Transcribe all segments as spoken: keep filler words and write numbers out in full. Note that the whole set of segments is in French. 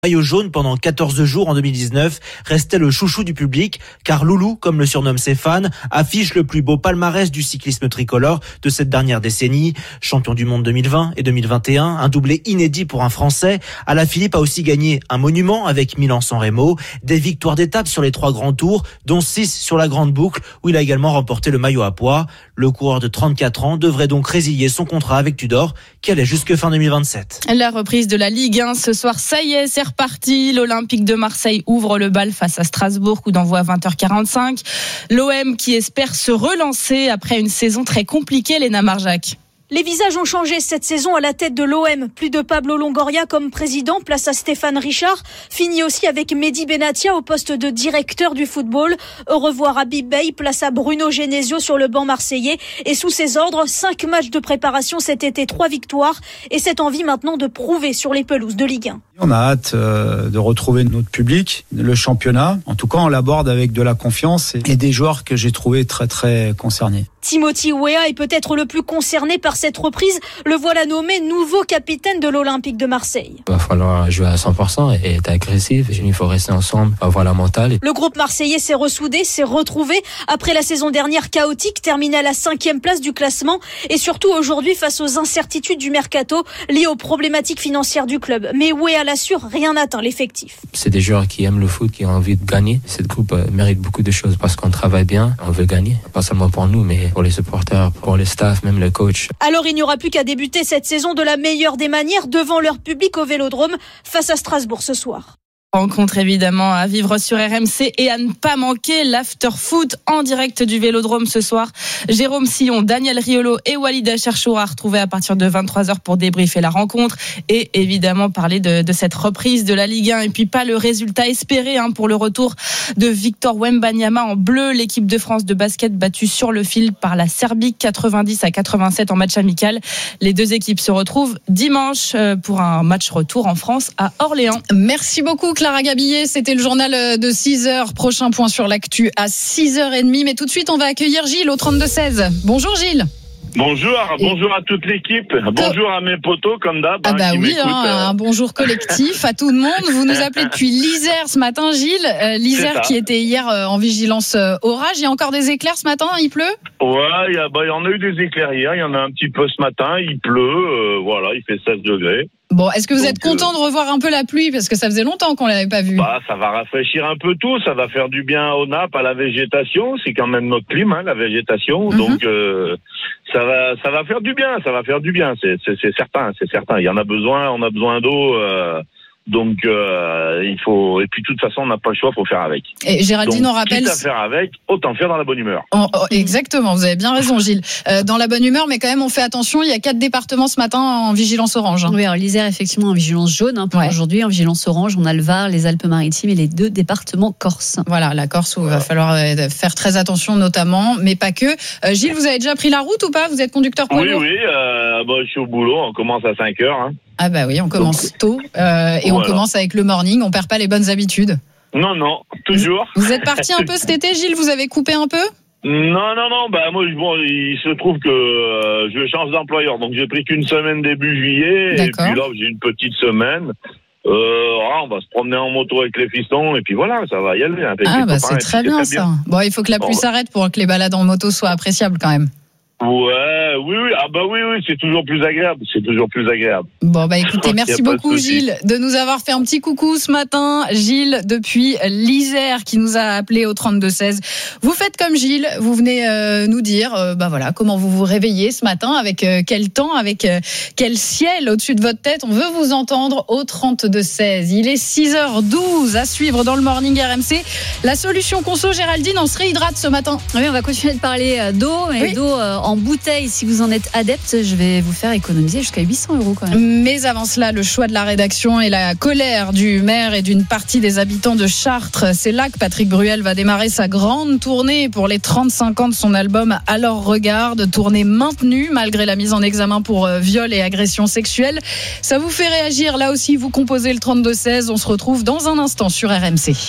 Maillot jaune pendant quatorze jours en deux mille dix-neuf restait le chouchou du public, car Loulou, comme le surnomment ses fans, affiche le plus beau palmarès du cyclisme tricolore de cette dernière décennie. Champion du monde deux mille vingt et deux mille vingt et un, un doublé inédit pour un Français. Alaphilippe a aussi gagné un monument avec Milan-San Remo, des victoires d'étape sur les trois grands tours, dont six sur la grande boucle, où il a également remporté le maillot à pois. Le coureur de trente-quatre ans devrait donc résilier son contrat avec Tudor, qui allait jusque fin deux mille vingt-sept. La reprise de la Ligue un ce soir, ça y est, c'est reparti. L'Olympique de Marseille ouvre le bal face à Strasbourg, coup d'envoi à vingt heures quarante-cinq. L'O M qui espère se relancer après une saison très compliquée, Léna Marjac. Les visages ont changé cette saison à la tête de l'O M. Plus de Pablo Longoria comme président, place à Stéphane Richard. Fini aussi avec Mehdi Benatia au poste de directeur du football. Au revoir Habib Beye, place à Bruno Genesio sur le banc marseillais. Et sous ses ordres, cinq matchs de préparation cet été, trois victoires. Et cette envie maintenant de prouver sur les pelouses de Ligue un. On a hâte euh, de retrouver notre public, le championnat. En tout cas, on l'aborde avec de la confiance et, et des joueurs que j'ai trouvés très très concernés. Timothy Weah est peut-être le plus concerné par cette reprise. Le voilà nommé nouveau capitaine de l'Olympique de Marseille. Il va falloir jouer à cent pour cent et être agressif. Il faut rester ensemble, avoir la mentale. Le groupe marseillais s'est ressoudé, s'est retrouvé après la saison dernière chaotique, terminée à la cinquième place du classement et surtout aujourd'hui face aux incertitudes du mercato liées aux problématiques financières du club. Mais Weah l'assure, rien n'atteint l'effectif. C'est des joueurs qui aiment le foot, qui ont envie de gagner. Cette groupe mérite beaucoup de choses parce qu'on travaille bien, on veut gagner. Pas seulement pour nous, mais pour les supporters, pour les staffs, même le coach. Alors il n'y aura plus qu'à débuter cette saison de la meilleure des manières devant leur public au Vélodrome face à Strasbourg ce soir. Rencontre évidemment à vivre sur R M C et à ne pas manquer l'after-foot en direct du Vélodrome ce soir. Jérôme Sillon, Daniel Riolo et Walid Acharchour à retrouver à partir de vingt-trois heures pour débriefer la rencontre et évidemment parler de, de cette reprise de la Ligue un et puis pas le résultat espéré hein, pour le retour de Victor Wembanyama en bleu. L'équipe de France de basket battue sur le fil par la Serbie quatre-vingt-dix à quatre-vingt-sept en match amical. Les deux équipes se retrouvent dimanche pour un match retour en France à Orléans. Merci beaucoup Clara Gabillet, c'était le journal de six heures. Prochain point sur l'actu à six heures trente. Mais tout de suite, on va accueillir Gilles au trente-deux seize. Bonjour Gilles. Bonjour, bonjour à toute l'équipe. Bonjour à mes potos, comme d'hab. Ah bah hein, oui, hein, euh... un bonjour collectif à tout le monde. Vous nous appelez depuis l'Isère ce matin, Gilles. Euh, L'Isère qui était hier euh, en vigilance euh, orage. Il y a encore des éclairs ce matin, il pleut ? Ouais, il y, a, bah, il y en a eu des éclairs hier, il y en a un petit peu ce matin, il pleut, euh, voilà, il fait seize degrés. Bon, est-ce que vous Donc, êtes content euh... de revoir un peu la pluie parce que ça faisait longtemps qu'on l'avait pas vue? Bah, ça va rafraîchir un peu tout, ça va faire du bien aux nappes, à la végétation. C'est quand même notre clim, hein, la végétation. Mm-hmm. Donc, euh, ça va, ça va faire du bien, ça va faire du bien. C'est, c'est, c'est certain, c'est certain. Il y en a besoin, on a besoin d'eau. Euh, Donc euh, il faut et puis de toute façon on n'a pas le choix, faut faire avec. Et Géraldine Donc, on rappelle. Quitte à faire avec, autant faire dans la bonne humeur. Oh, oh, exactement, vous avez bien raison Gilles. Euh, dans la bonne humeur, mais quand même on fait attention. Il y a quatre départements ce matin en vigilance orange. Hein. Oui, alors l'Isère effectivement en vigilance jaune hein, pour ouais. aujourd'hui, en vigilance orange. On a le Var, les Alpes-Maritimes et les deux départements corse. Voilà, la Corse où il voilà. va falloir faire très attention notamment, mais pas que. Euh, Gilles, vous avez déjà pris la route ou pas? Vous êtes conducteur poids lourd? Oui, oui. Euh, bah, je suis au boulot. On commence à cinq heures. Hein. Ah bah oui, on commence Donc, tôt euh, et voilà. on commence avec le morning, on perd pas les bonnes habitudes. Non, non, toujours. Vous, vous êtes parti un peu cet été, Gilles, vous avez coupé un peu? Non, non, non, bah moi, bon, il se trouve que euh, je change d'employeur, donc j'ai pris qu'une semaine début juillet, D'accord. et puis là j'ai une petite semaine. Euh, ah, on va se promener en moto avec les fistons et puis voilà, ça va y aller. Hein, ah bah c'est très bien, c'est très bien ça. Bon, il faut que la pluie bon, s'arrête pour que les balades en moto soient appréciables quand même. Ouais, oui, oui, ah bah oui, oui, c'est toujours plus agréable, c'est toujours plus agréable. Bon bah écoutez, merci beaucoup Gilles de nous avoir fait un petit coucou ce matin. Gilles depuis l'Isère qui nous a appelé au trente-deux seize. Vous faites comme Gilles, vous venez euh, nous dire, euh, bah voilà, comment vous vous réveillez ce matin, avec euh, quel temps, avec euh, quel ciel au-dessus de votre tête. On veut vous entendre au trente-deux seize. Il est six heures douze à suivre dans le Morning R M C. La solution conso, Géraldine, on se réhydrate ce matin. Oui, on va continuer de parler d'eau et oui. d'eau euh, en En bouteille, si vous en êtes adepte, je vais vous faire économiser jusqu'à huit cents euros quand même. Mais avant cela, le choix de la rédaction et la colère du maire et d'une partie des habitants de Chartres. C'est là que Patrick Bruel va démarrer sa grande tournée pour les trente-cinq ans de son album Alors Regarde. Tournée maintenue malgré la mise en examen pour viol et agression sexuelle. Ça vous fait réagir, là aussi vous composez le trente-deux seize. On se retrouve dans un instant sur R M C.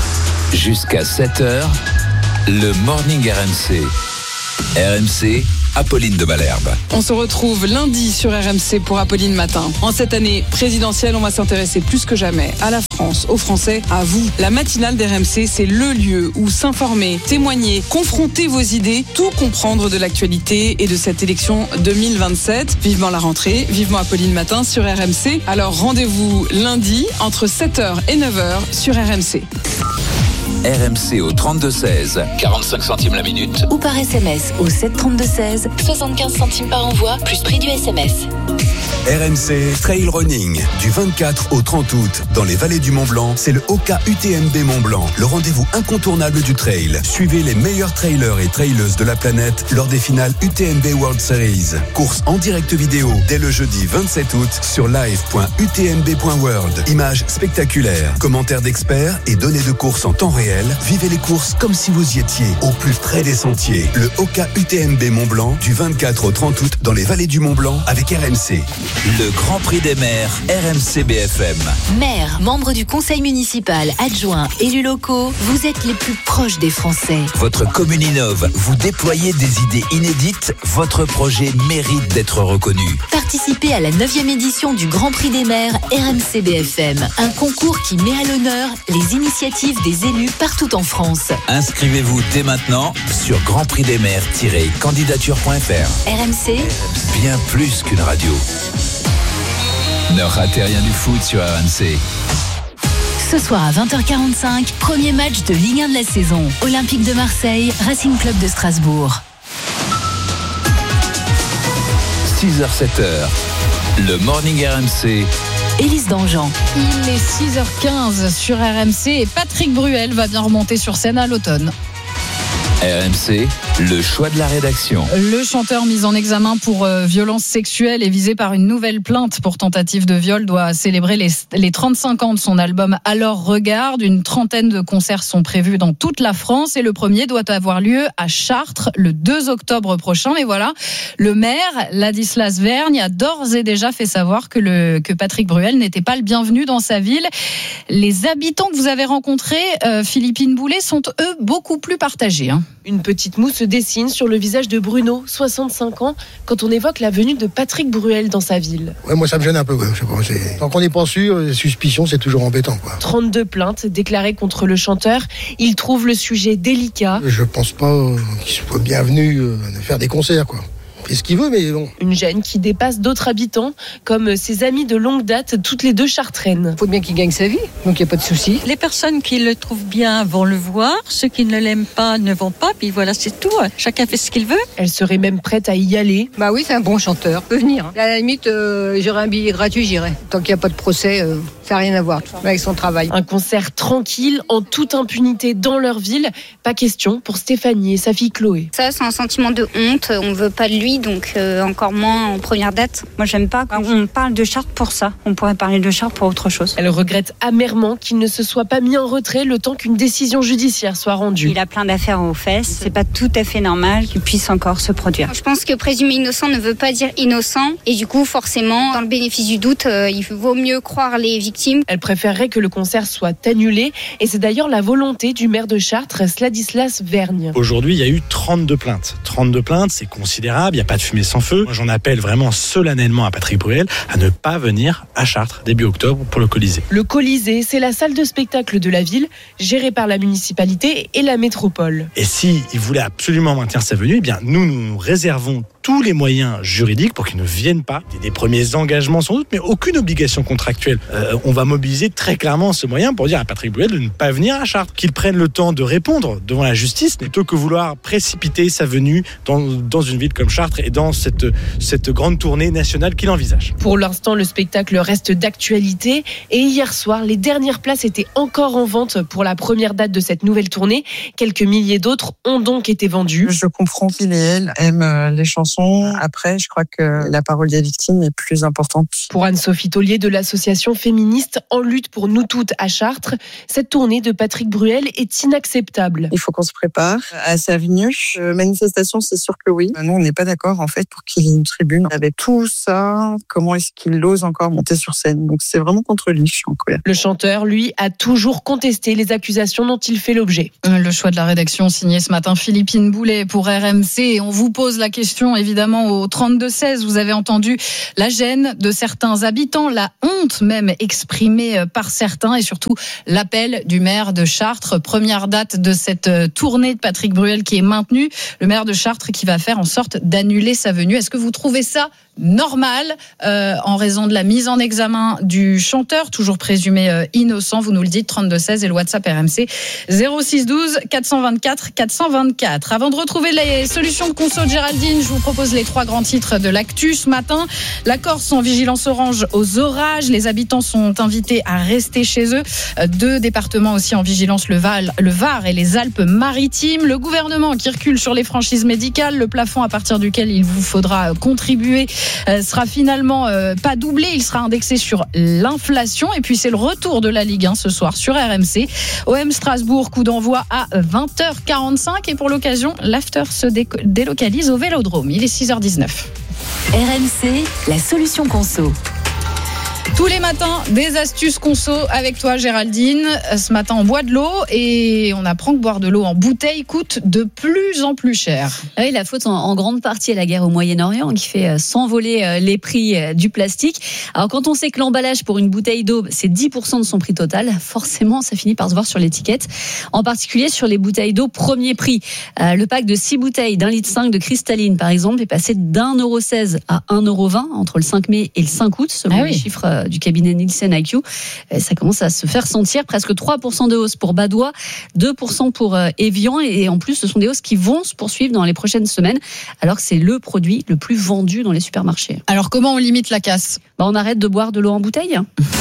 Jusqu'à sept heures, le Morning R M C. R M C, Apolline de Malherbe. On se retrouve lundi sur R M C pour Apolline Matin. En cette année présidentielle, on va s'intéresser plus que jamais à la France, aux Français, à vous. La matinale d'R M C, c'est le lieu où s'informer, témoigner, confronter vos idées, tout comprendre de l'actualité et de cette élection deux mille vingt-sept. Vivement la rentrée, vivement Apolline Matin sur R M C. Alors rendez-vous lundi entre sept heures et neuf heures sur R M C. R M C au trente-deux seize, quarante-cinq centimes la minute. Ou par S M S au sept trente-deux seize, soixante-quinze centimes par envoi, plus prix du S M S. R M C Trail Running, du vingt-quatre au trente août, dans les vallées du Mont-Blanc, c'est le Oka U T M B Mont-Blanc, le rendez-vous incontournable du trail. Suivez les meilleurs trailers et traileuses de la planète lors des finales U T M B World Series. Course en direct vidéo dès le jeudi vingt-sept août sur live point u t m b point world. Images spectaculaires, commentaires d'experts et données de course en temps réel. Vivez les courses comme si vous y étiez, au plus près des sentiers. Le Oka U T M B Mont-Blanc, du vingt-quatre au trente août, dans les vallées du Mont-Blanc, avec R M C. Le Grand Prix des maires, R M C B F M. Maire, membre du conseil municipal, adjoint, élus locaux, vous êtes les plus proches des Français. Votre commune innove, vous déployez des idées inédites, votre projet mérite d'être reconnu. Participez à la neuvième édition du Grand Prix des maires R M C B F M, un concours qui met à l'honneur les initiatives des élus partout en France. Inscrivez-vous dès maintenant sur grand prix des maires tiret candidature point f r. R M C, bien plus qu'une radio. Ne ratez rien du foot sur R M C. Ce soir à vingt heures quarante-cinq, premier match de Ligue un de la saison. Olympique de Marseille, Racing Club de Strasbourg. six heures sept heures, le Morning R M C. Élise Dangean. Il est six heures quinze sur R M C et Patrick Bruel va bien remonter sur scène à l'automne. R M C, le choix de la rédaction. Le chanteur mis en examen pour euh, violence sexuelle et visé par une nouvelle plainte pour tentative de viol doit célébrer les, les trente-cinq ans de son album Alors Regarde. Une trentaine de concerts sont prévus dans toute la France et le premier doit avoir lieu à Chartres le deux octobre prochain. Mais voilà, le maire, Ladislas Vergne, a d'ores et déjà fait savoir que, le, que Patrick Bruel n'était pas le bienvenu dans sa ville. Les habitants que vous avez rencontrés, euh, Philippine Boulet, sont eux beaucoup plus partagés. Hein. Une petite moue se dessine sur le visage de Bruno, soixante-cinq ans, quand on évoque la venue de Patrick Bruel dans sa ville. Ouais, moi ça me gêne un peu. Ouais. Je sais pas, c'est... Tant qu'on n'est pas sûr, les suspicions, c'est toujours embêtant. Quoi. trente-deux plaintes déclarées contre le chanteur. Il trouve le sujet délicat. Je pense pas euh, qu'il soit bienvenu euh, de faire des concerts, quoi. Il fait ce qu'il veut, mais bon. Une gêne qui dépasse d'autres habitants, comme ses amis de longue date, toutes les deux chartraines. Il faut bien qu'il gagne sa vie, donc il n'y a pas de souci. Les personnes qui le trouvent bien vont le voir, ceux qui ne l'aiment pas ne vont pas, puis voilà, c'est tout. Chacun fait ce qu'il veut. Elle serait même prête à y aller. Bah oui, c'est un bon chanteur, peut venir. À la limite, euh, j'aurais un billet gratuit, j'irai. Tant qu'il n'y a pas de procès, euh, ça n'a rien à voir avec son travail. Un concert tranquille, en toute impunité dans leur ville. Pas question pour Stéphanie et sa fille Chloé. Ça, c'est un sentiment de honte. On ne veut pas de lui, donc euh, encore moins en première date. Moi, j'aime pas quand on parle de Chartres pour ça. On pourrait parler de Chartres pour autre chose. Elle regrette amèrement qu'il ne se soit pas mis en retrait le temps qu'une décision judiciaire soit rendue. Il a plein d'affaires aux fesses. C'est pas tout à fait normal qu'il puisse encore se produire. Je pense que présumer innocent ne veut pas dire innocent. Et du coup, forcément, dans le bénéfice du doute, euh, il vaut mieux croire les victimes. Elle préférerait que le concert soit annulé. Et c'est d'ailleurs la volonté du maire de Chartres, Ladislas Vergne. Aujourd'hui, il y a eu trente-deux plaintes. trente-deux plaintes, c'est considérable. Il n'y a pas de fumée sans feu. Moi, j'en appelle vraiment solennellement à Patrick Bruel à ne pas venir à Chartres début octobre pour le Colisée. Le Colisée, c'est la salle de spectacle de la ville, gérée par la municipalité et la métropole. Et si il voulait absolument maintenir sa venue, eh bien, nous, nous réservons tous les moyens juridiques pour qu'ils ne viennent pas. Des premiers engagements sans doute, mais aucune obligation contractuelle. Euh, on va mobiliser très clairement ce moyen pour dire à Patrick Bruel de ne pas venir à Chartres, qu'il prenne le temps de répondre devant la justice, plutôt que vouloir précipiter sa venue dans, dans une ville comme Chartres et dans cette, cette grande tournée nationale qu'il envisage. Pour l'instant, le spectacle reste d'actualité et hier soir, les dernières places étaient encore en vente pour la première date de cette nouvelle tournée. Quelques milliers d'autres ont donc été vendus. Je comprends qu'il et elle aiment les chansons. Après, je crois que la parole des victimes est plus importante. Pour Anne-Sophie Taulier de l'association féministe En lutte pour nous toutes à Chartres, cette tournée de Patrick Bruel est inacceptable. Il faut qu'on se prépare à sa venue. Euh, manifestation, c'est sûr que oui. Nous, on n'est pas d'accord en fait pour qu'il y ait une tribune. Avec tout ça, comment est-ce qu'il ose encore monter sur scène? Donc c'est vraiment contre lui, je suis en colère. Le chanteur, lui, a toujours contesté les accusations dont il fait l'objet. Le choix de la rédaction signé ce matin Philippine Boulet pour R M C. Et on vous pose la question évidemment. évidemment au trente-deux seize. Vous avez entendu la gêne de certains habitants, la honte même exprimée par certains et surtout l'appel du maire de Chartres. Première date de cette tournée de Patrick Bruel qui est maintenue. Le maire de Chartres qui va faire en sorte d'annuler sa venue. Est-ce que vous trouvez ça normal euh, en raison de la mise en examen du chanteur, toujours présumé euh, innocent? Vous nous le dites, trente-deux seize et le WhatsApp R M C zéro six douze quatre cent vingt-quatre quatre cent vingt-quatre. Avant de retrouver les solutions de conso de Géraldine, je vous propose les trois grands titres de l'actu ce matin. La Corse en vigilance orange aux orages. Les habitants sont invités à rester chez eux. Deux départements aussi en vigilance, le Var, le Var et les Alpes-Maritimes. Le gouvernement qui recule sur les franchises médicales. Le plafond à partir duquel il vous faudra contribuer sera finalement euh, pas doublé, il sera indexé sur l'inflation. Et puis c'est le retour de la Ligue un ce soir sur R M C. O M Strasbourg, coup d'envoi à vingt heures quarante-cinq et pour l'occasion, l'after se dé- délocalise au Vélodrome. Il est six heures dix-neuf. R M C, la solution conso. Tous les matins, des astuces conso avec toi Géraldine. Ce matin, on boit de l'eau et on apprend que boire de l'eau en bouteille coûte de plus en plus cher. Oui, la faute en, en grande partie à la guerre au Moyen-Orient qui fait s'envoler les prix du plastique. Alors quand on sait que l'emballage pour une bouteille d'eau, c'est dix pour cent de son prix total, forcément ça finit par se voir sur l'étiquette. En particulier sur les bouteilles d'eau premier prix. Euh, le pack de six bouteilles d'un litre cinq de cristalline par exemple est passé d'un euro seize à un euro vingt entre le cinq mai et le cinq août selon ah oui. les chiffres du cabinet Nielsen I Q. Ça commence à se faire sentir, presque trois pour cent de hausse pour Badois, deux pour cent pour Evian et en plus ce sont des hausses qui vont se poursuivre dans les prochaines semaines alors que c'est le produit le plus vendu dans les supermarchés. Alors comment on limite la casse ? Bah, on arrête de boire de l'eau en bouteille.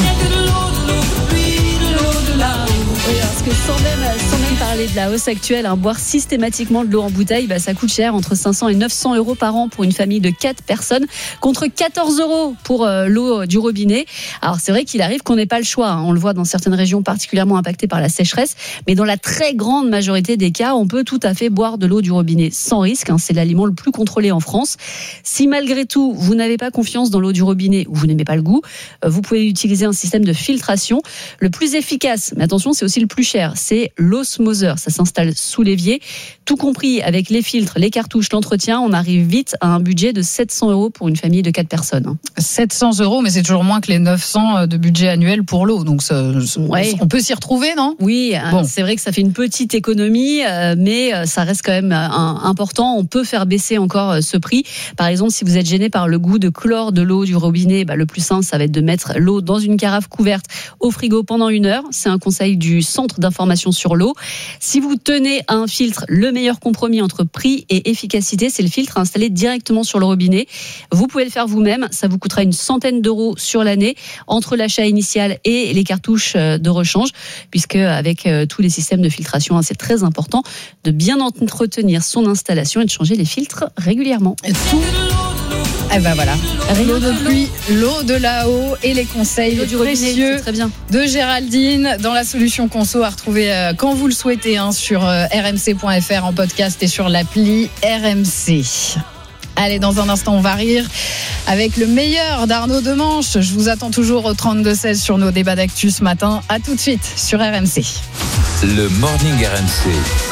Oui, parce que sans même, sans même parler de la hausse actuelle, hein, boire systématiquement de l'eau en bouteille, bah, ça coûte cher, entre cinq cents et neuf cents euros par an pour une famille de quatre personnes, contre quatorze euros pour euh, l'eau du robinet. Alors c'est vrai qu'il arrive qu'on n'ait pas le choix, hein, on le voit dans certaines régions particulièrement impactées par la sécheresse, mais dans la très grande majorité des cas, on peut tout à fait boire de l'eau du robinet sans risque, hein, c'est l'aliment le plus contrôlé en France. Si malgré tout, vous n'avez pas confiance dans l'eau du robinet ou vous n'aimez pas le goût, euh, vous pouvez utiliser un système de filtration. Le plus efficace, mais attention, c'est aussi le plus cher, c'est l'osmoseur. Ça s'installe sous l'évier. Tout compris avec les filtres, les cartouches, l'entretien, on arrive vite à un budget de sept cents euros pour une famille de quatre personnes. sept cents euros, mais c'est toujours moins que les neuf cents de budget annuel pour l'eau. Donc ça, ouais. On peut s'y retrouver, non ? Oui, bon. C'est vrai que ça fait une petite économie, mais ça reste quand même important. On peut faire baisser encore ce prix. Par exemple, si vous êtes gêné par le goût de chlore de l'eau du robinet, bah, le plus simple, ça va être de mettre l'eau dans une carafe couverte au frigo pendant une heure. C'est un conseil du Centre d'information sur l'eau. Si vous tenez à un filtre, le meilleur compromis entre prix et efficacité, c'est le filtre installé directement sur le robinet. Vous pouvez le faire vous-même. Ça vous coûtera une centaine d'euros sur l'année entre l'achat initial et les cartouches de rechange, puisque avec tous les systèmes de filtration, c'est très important de bien entretenir son installation et de changer les filtres régulièrement. Et tout. Eh ben voilà, l'eau de pluie, l'eau de là-haut et les conseils l'eau du précieux très bien. de Géraldine dans la solution conso à retrouver euh, quand vous le souhaitez hein, sur euh, r m c point f r en podcast et sur l'appli R M C. Allez, dans un instant, on va rire avec le meilleur d'Arnaud Demanche. Je vous attends toujours au trente-deux seize sur nos débats d'actu ce matin. À tout de suite sur R M C. Le Morning R M C.